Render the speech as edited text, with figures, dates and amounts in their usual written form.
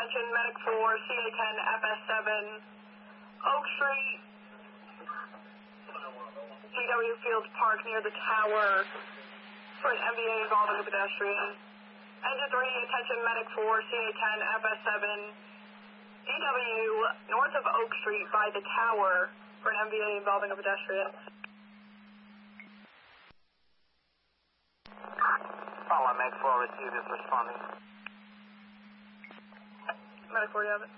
attention, medic for CA10 FS7, Oak Street, GW Fields Park near the tower for an MVA involving a pedestrian. Engine 3, attention, medic for CA10 FS7, GW north of Oak Street by the tower for an MVA involving a pedestrian. All Med 4 received is responding. Medic 4, you have it.